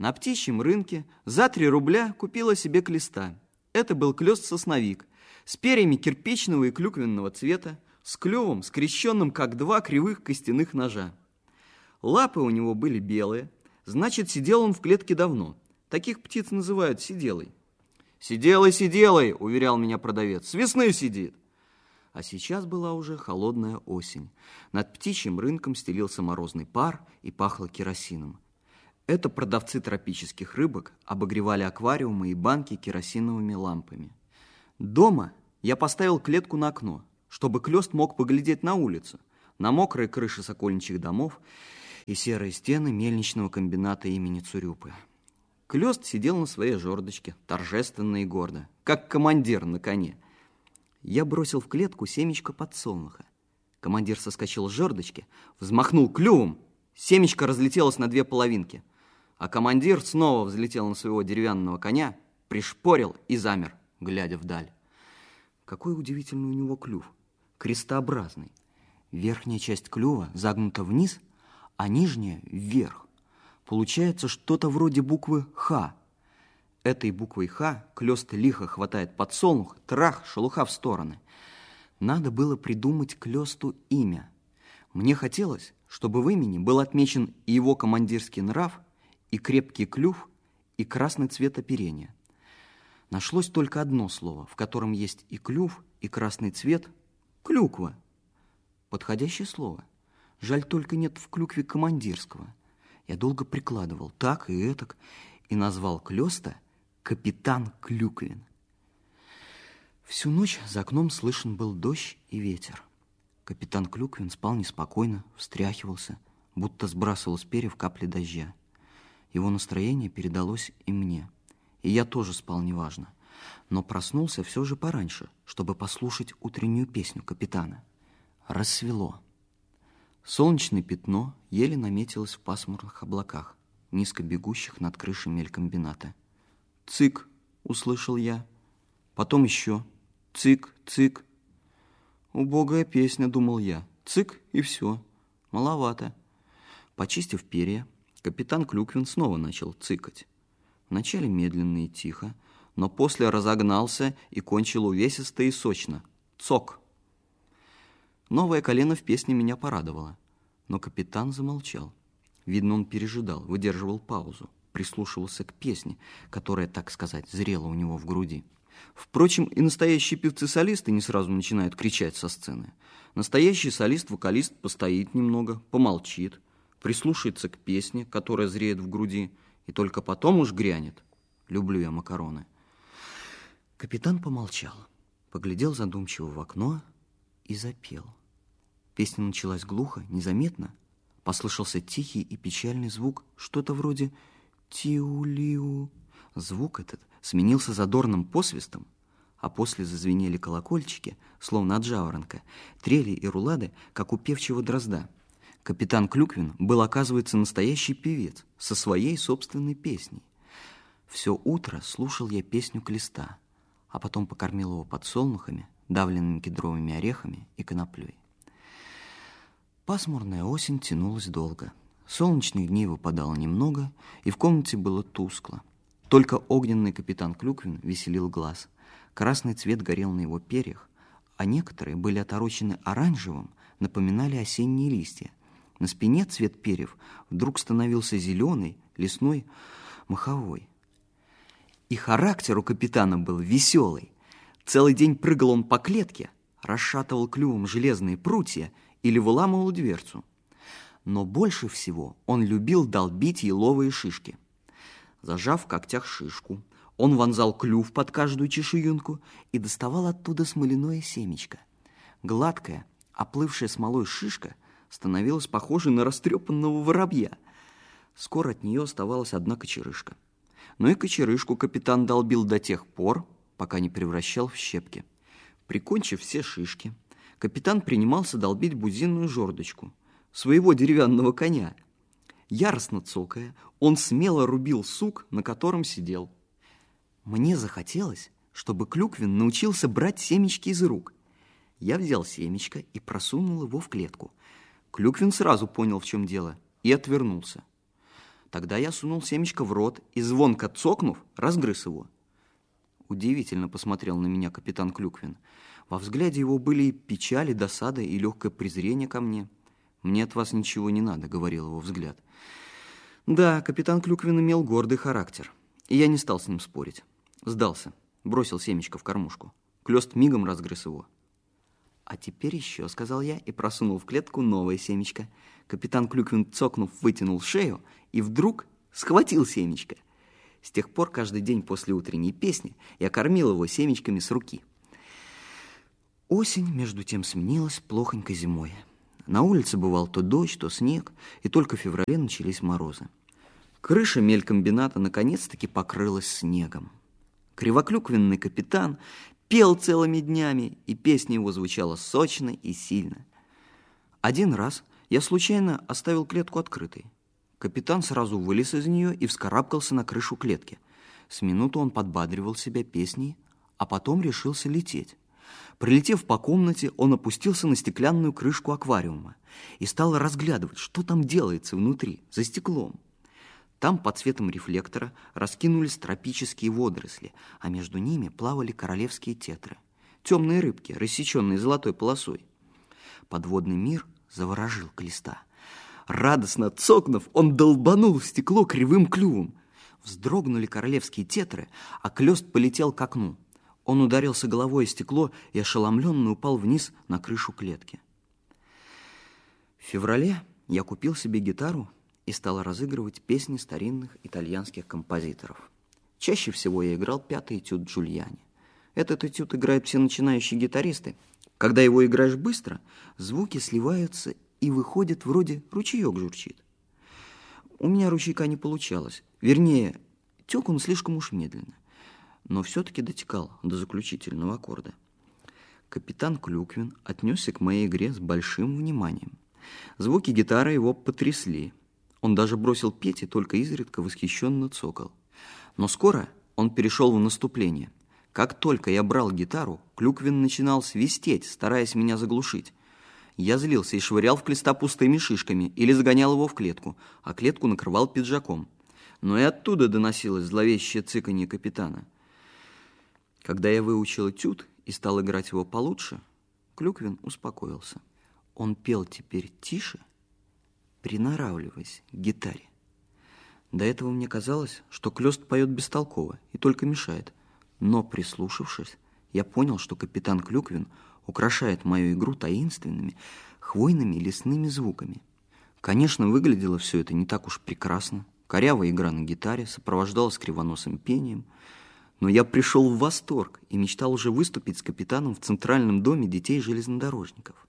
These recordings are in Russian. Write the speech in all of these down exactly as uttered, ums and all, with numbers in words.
На птичьем рынке за три рубля купила себе клеста. Это был клёст-сосновик с перьями кирпичного и клюквенного цвета, с клювом, скрещенным, как два кривых костяных ножа. Лапы у него были белые, значит, сидел он в клетке давно. Таких птиц называют сиделой. «Сиделой, сиделой!» — уверял меня продавец. «С весны сидит!» А сейчас была уже холодная осень. Над птичьим рынком стелился морозный пар и пахло керосином. Это продавцы тропических рыбок обогревали аквариумы и банки керосиновыми лампами. Дома я поставил клетку на окно, чтобы клёст мог поглядеть на улицу, на мокрые крыши сокольничьих домов и серые стены мельничного комбината имени Цурюпы. Клёст сидел на своей жердочке, торжественно и гордо, как командир на коне. Я бросил в клетку семечко подсолнуха. Командир соскочил с жердочки, взмахнул клювом, семечко разлетелось на две половинки, а командир снова взлетел на своего деревянного коня, пришпорил и замер, глядя вдаль. Какой удивительный у него клюв, крестообразный. Верхняя часть клюва загнута вниз, а нижняя вверх. Получается что-то вроде буквы «Х». Этой буквой «Х» клёст лихо хватает подсолнух, трах, шелуха в стороны. Надо было придумать клёсту имя. Мне хотелось, чтобы в имени был отмечен и его командирский нрав, и крепкий клюв, и красный цвет оперения. Нашлось только одно слово, в котором есть и клюв, и красный цвет — клюква. Подходящее слово. Жаль, только нет в клюкве командирского. Я долго прикладывал так и этак, и назвал клёста «Капитан Клюквин». Всю ночь за окном слышен был дождь и ветер. Капитан Клюквин спал неспокойно, встряхивался, будто сбрасывал с перьев капли дождя. Его настроение передалось и мне, и я тоже спал неважно, но проснулся все же пораньше, чтобы послушать утреннюю песню капитана. Рассвело. Солнечное пятно еле наметилось в пасмурных облаках, низко бегущих над крышей мелькомбината. «Цик!» — услышал я. Потом еще «цик, цик». Убогая песня, думал я. Цик, и все. Маловато. Почистив перья, капитан Клюквин снова начал цикать. Вначале медленно и тихо, но после разогнался и кончил увесисто и сочно. Цок. Новое колено в песне меня порадовало, но капитан замолчал. Видно, он пережидал, выдерживал паузу, прислушивался к песне, которая, так сказать, зрела у него в груди. Впрочем, и настоящие певцы-солисты не сразу начинают кричать со сцены. Настоящий солист-вокалист постоит немного, помолчит, прислушается к песне, которая зреет в груди, и только потом уж грянет. Люблю я макароны. Капитан помолчал, поглядел задумчиво в окно и запел. Песня началась глухо, незаметно. Послышался тихий и печальный звук, что-то вроде «тиу-лиу». Звук этот сменился задорным посвистом, а после зазвенели колокольчики, словно от жаворонка, трели и рулады, как у певчего дрозда. Капитан Клюквин был, оказывается, настоящий певец со своей собственной песней. Все утро слушал я песню клеста, а потом покормил его подсолнухами, давленными кедровыми орехами и коноплей. Пасмурная осень тянулась долго. Солнечных дней выпадало немного, и в комнате было тускло. Только огненный капитан Клюквин веселил глаз. Красный цвет горел на его перьях, а некоторые были оторочены оранжевым, напоминали осенние листья. На спине цвет перьев вдруг становился зеленый, лесной, маховой. И характер у капитана был веселый. Целый день прыгал он по клетке, расшатывал клювом железные прутья или выламывал дверцу. Но больше всего он любил долбить еловые шишки. Зажав в когтях шишку, он вонзал клюв под каждую чешуюнку и доставал оттуда смоляное семечко. Гладкая, оплывшая смолой шишка становилась похожей на растрепанного воробья. Скоро от нее оставалась одна кочерышка. Но и кочерышку капитан долбил до тех пор, пока не превращал в щепки. Прикончив все шишки, капитан принимался долбить бузинную жердочку своего деревянного коня. Яростно цокая, он смело рубил сук, на котором сидел. Мне захотелось, чтобы Клюквин научился брать семечки из рук. Я взял семечко и просунул его в клетку. Клюквин сразу понял, в чем дело, и отвернулся. Тогда я сунул семечко в рот и, звонко цокнув, разгрыз его. Удивительно посмотрел на меня капитан Клюквин. Во взгляде его были печаль, и досада и легкое презрение ко мне. «Мне от вас ничего не надо», — говорил его взгляд. Да, капитан Клюквин имел гордый характер, и я не стал с ним спорить. Сдался, бросил семечко в кормушку. Клёст мигом разгрыз его. «А теперь еще», — сказал я, и просунул в клетку новое семечко. Капитан Клюквин, цокнув, вытянул шею и вдруг схватил семечко. С тех пор каждый день после утренней песни я кормил его семечками с руки. Осень, между тем, сменилась плохонькой зимой. На улице бывал то дождь, то снег, и только в феврале начались морозы. Крыша мелькомбината наконец-таки покрылась снегом. Кривоклюквенный капитан пел целыми днями, и песня его звучала сочно и сильно. Один раз я случайно оставил клетку открытой. Капитан сразу вылез из нее и вскарабкался на крышу клетки. С минуту он подбадривал себя песней, а потом решился лететь. Прилетев по комнате, он опустился на стеклянную крышку аквариума и стал разглядывать, что там делается внутри, за стеклом. Там под светом рефлектора раскинулись тропические водоросли, а между ними плавали королевские тетры, темные рыбки, рассеченные золотой полосой. Подводный мир заворожил Клёста. Радостно цокнув, он долбанул в стекло кривым клювом. Вздрогнули королевские тетры, а Клёст полетел к окну. Он ударился головой о стекло и ошеломленно упал вниз на крышу клетки. В феврале я купил себе гитару и стал разыгрывать песни старинных итальянских композиторов. Чаще всего я играл пятый этюд Джульяни. Этот этюд играют все начинающие гитаристы. Когда его играешь быстро, звуки сливаются и выходит вроде ручеек журчит. У меня ручейка не получалось. Вернее, тек он слишком уж медленно. Но все-таки дотекал до заключительного аккорда. Капитан Клюквин отнесся к моей игре с большим вниманием. Звуки гитары его потрясли. Он даже бросил петь и только изредка восхищенно цокал. Но скоро он перешел в наступление. Как только я брал гитару, Клюквин начинал свистеть, стараясь меня заглушить. Я злился и швырял в Клёста пустыми шишками или загонял его в клетку, а клетку накрывал пиджаком. Но и оттуда доносилось зловещее цыканье капитана. Когда я выучил этюд и стал играть его получше, Клюквин успокоился. Он пел теперь тише, приноравливаясь к гитаре. До этого мне казалось, что Клёст поет бестолково и только мешает. Но, прислушавшись, я понял, что капитан Клюквин украшает мою игру таинственными, хвойными лесными звуками. Конечно, выглядело все это не так уж прекрасно. Корявая игра на гитаре сопровождалась кривоносым пением. Но я пришел в восторг и мечтал уже выступить с капитаном в Центральном доме детей железнодорожников.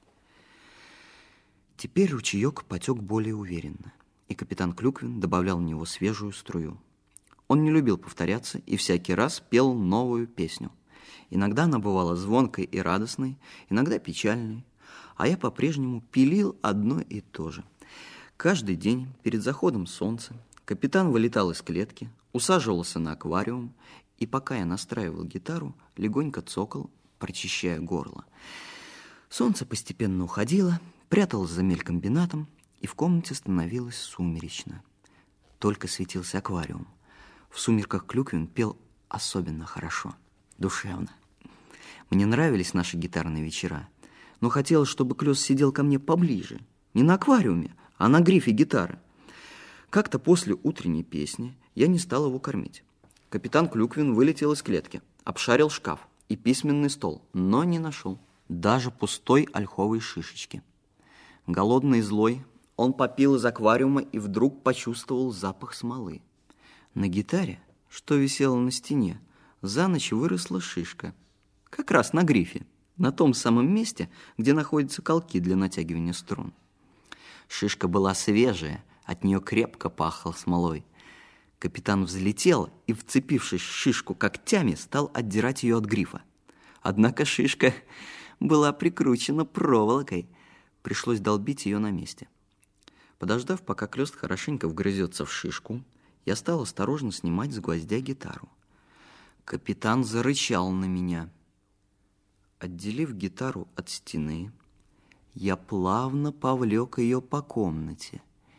Теперь ручеек потек более уверенно, и капитан Клюквин добавлял в него свежую струю. Он не любил повторяться и всякий раз пел новую песню. Иногда она бывала звонкой и радостной, иногда печальной, а я по-прежнему пилил одно и то же. Каждый день перед заходом солнца капитан вылетал из клетки, усаживался на аквариум, и пока я настраивал гитару, легонько цокал, прочищая горло. Солнце постепенно уходило, пряталось за мелькомбинатом, и в комнате становилось сумеречно. Только светился аквариум. В сумерках Клюквин пел особенно хорошо, душевно. Мне нравились наши гитарные вечера, но хотелось, чтобы Клёст сидел ко мне поближе, не на аквариуме, а на грифе гитары. Как-то после утренней песни я не стал его кормить. Капитан Клюквин вылетел из клетки, обшарил шкаф и письменный стол, но не нашел даже пустой ольховой шишечки. Голодный и злой, он попил из аквариума и вдруг почувствовал запах смолы. На гитаре, что висело на стене, за ночь выросла шишка. Как раз на грифе, на том самом месте, где находятся колки для натягивания струн. Шишка была свежая, от нее крепко пахло смолой. Капитан взлетел и, вцепившись в шишку когтями, стал отдирать ее от грифа. Однако шишка была прикручена проволокой. Пришлось долбить ее на месте. Подождав, пока Клёст хорошенько вгрызется в шишку, я стал осторожно снимать с гвоздя гитару. Капитан зарычал на меня. Отделив гитару от стены, я плавно повлек ее по комнате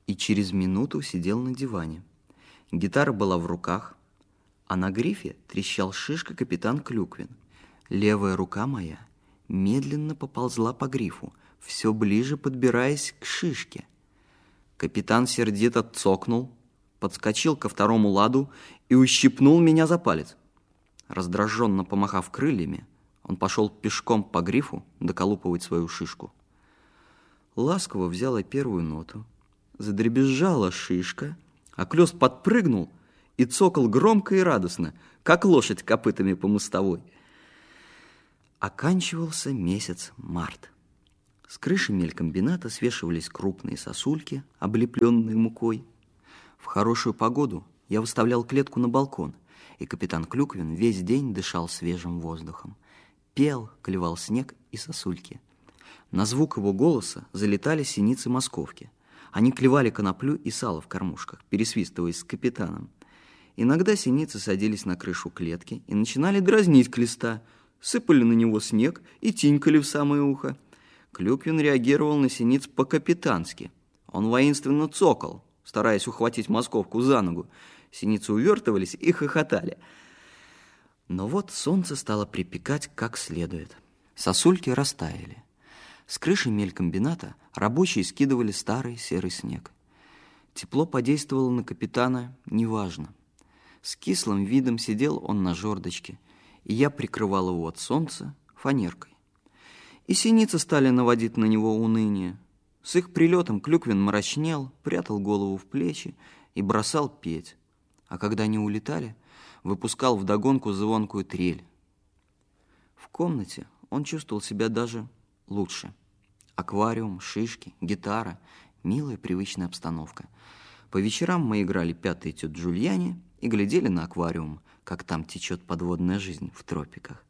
и через минуту сидел на диване. Гитара была в руках, а на грифе трещал шишка капитан Клюквин. Левая рука моя медленно поползла по грифу, все ближе подбираясь к шишке. Капитан сердито цокнул, подскочил ко второму ладу и ущипнул меня за палец. Раздраженно помахав крыльями, он пошел пешком по грифу доколупывать свою шишку. Ласково взяла первую ноту, задребезжала шишка, а Клёст подпрыгнул и цокал громко и радостно, как лошадь копытами по мостовой. Оканчивался месяц март. С крыши мелькомбината свешивались крупные сосульки, облепленные мукой. В хорошую погоду я выставлял клетку на балкон, и капитан Клюквин весь день дышал свежим воздухом. Пел, клевал снег и сосульки. На звук его голоса залетали синицы-московки. Они клевали коноплю и сало в кормушках, пересвистываясь с капитаном. Иногда синицы садились на крышу клетки и начинали дразнить Клеста, сыпали на него снег и тинькали в самое ухо. Клюквин реагировал на синиц по-капитански. Он воинственно цокал, стараясь ухватить московку за ногу. Синицы увертывались и хохотали. Но вот солнце стало припекать как следует. Сосульки растаяли. С крыши мелькомбината рабочие скидывали старый серый снег. Тепло подействовало на капитана неважно. С кислым видом сидел он на жердочке, и я прикрывал его от солнца фанеркой. И синицы стали наводить на него уныние. С их прилетом Клюквин мрачнел, прятал голову в плечи и бросал петь. А когда они улетали, выпускал вдогонку звонкую трель. В комнате он чувствовал себя даже лучше. Аквариум, шишки, гитара, милая привычная обстановка. По вечерам мы играли пятый этюд Джульяни и глядели на аквариум, как там течет подводная жизнь в тропиках.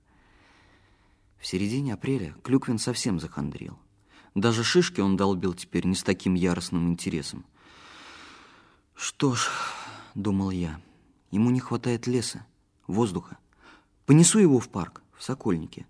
В середине апреля Клюквин совсем захандрил. Даже шишки он долбил теперь не с таким яростным интересом. «Что ж, — думал я, — ему не хватает леса, воздуха. Понесу его в парк, в Сокольники».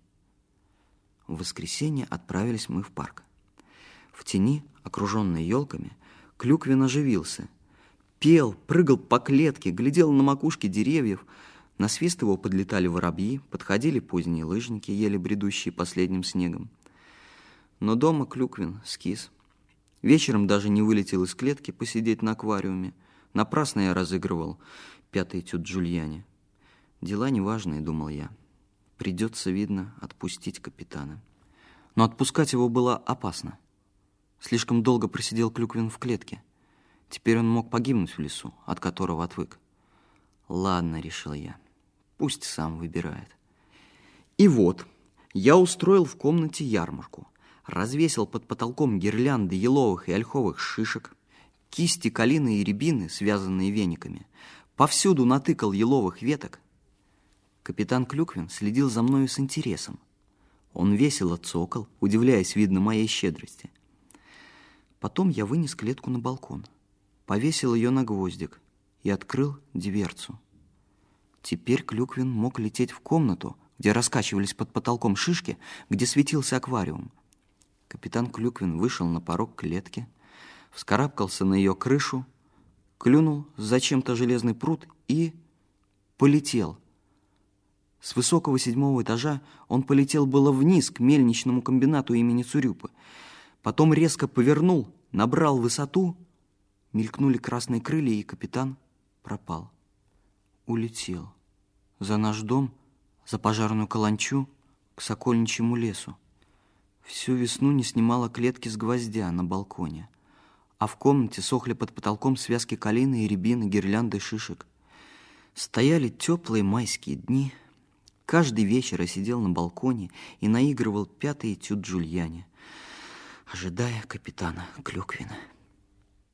В воскресенье отправились мы в парк. В тени, окруженной елками, Клюквин оживился. Пел, прыгал по клетке, глядел на макушки деревьев. На свист его подлетали воробьи, подходили поздние лыжники, еле бредущие последним снегом. Но дома Клюквин скис. Вечером даже не вылетел из клетки посидеть на аквариуме. Напрасно я разыгрывал пятый этюд Джульяни. Дела неважные, думал я. Придется, видно, отпустить капитана. Но отпускать его было опасно. Слишком долго просидел Клюквин в клетке. Теперь он мог погибнуть в лесу, от которого отвык. Ладно, решил я, пусть сам выбирает. И вот, я устроил в комнате ярмарку. Развесил под потолком гирлянды еловых и ольховых шишек, кисти калины и рябины, связанные вениками. Повсюду натыкал еловых веток. Капитан Клюквин следил за мною с интересом. Он весело цокал, удивляясь, видно, моей щедрости. Потом я вынес клетку на балкон, повесил ее на гвоздик и открыл дверцу. Теперь Клюквин мог лететь в комнату, где раскачивались под потолком шишки, где светился аквариум. Капитан Клюквин вышел на порог клетки, вскарабкался на ее крышу, клюнул зачем-то железный прут и полетел. С высокого седьмого этажа он полетел было вниз к мельничному комбинату имени Цурюпы. Потом резко повернул, набрал высоту, мелькнули красные крылья, и капитан пропал. Улетел. За наш дом, за пожарную каланчу, к Сокольничьему лесу. Всю весну не снимала клетки с гвоздя на балконе, а в комнате сохли под потолком связки калины и рябины, гирлянды шишек. Стояли теплые майские дни. Каждый вечер я сидел на балконе и наигрывал пятый этюд Джульяни, ожидая капитана Клюквина.